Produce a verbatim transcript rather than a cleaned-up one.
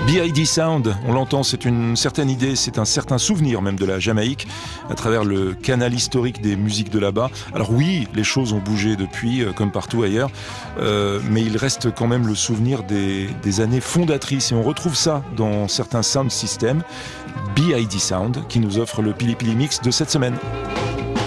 B I D Sound, on l'entend, c'est une certaine idée, c'est un certain souvenir même de la Jamaïque à travers le canal historique des musiques de là-bas. Alors oui, les choses ont bougé depuis, comme partout ailleurs, euh, mais il reste quand même le souvenir des, des années fondatrices et on retrouve ça dans certains sound systems. B I D Sound qui nous offre le Pili Pili Mix de cette semaine.